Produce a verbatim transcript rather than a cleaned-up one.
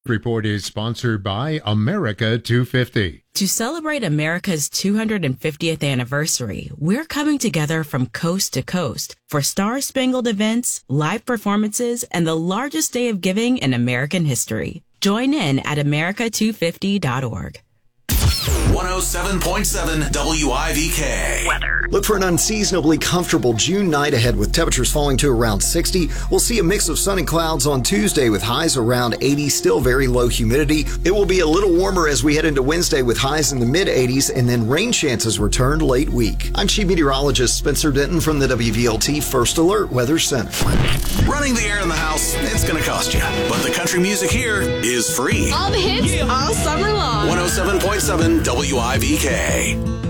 Report is sponsored by America two fifty. To celebrate America's two hundred fiftieth anniversary, we're coming together from coast to coast for star-spangled events, live performances, and the largest day of giving in American history. Join in at America two fifty dot org. one oh seven point seven W I V K. Weather. Look for an unseasonably comfortable June night ahead with temperatures falling to around sixty. We'll see a mix of sun and clouds on Tuesday with highs around eighty, still very low humidity. It will be a little warmer as we head into Wednesday with highs in the mid eighties, and then rain chances return late week. I'm Chief Meteorologist Spencer Denton from the W V L T First Alert Weather Center. Running the air in the house, it's going to cost you. But the country music here is free. All the hits, all summer long. one oh seven point seven W I V K.